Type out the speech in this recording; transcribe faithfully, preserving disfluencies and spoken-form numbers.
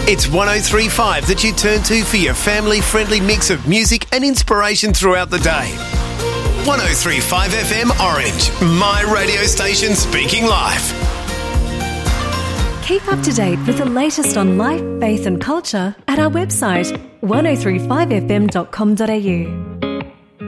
It's one oh three point five that you turn to for your family-friendly mix of music and inspiration throughout the day. one oh three point five F M Orange, my radio station speaking life. Keep up to date with the latest on life, faith and culture at our website one oh three five f m dot com dot a u.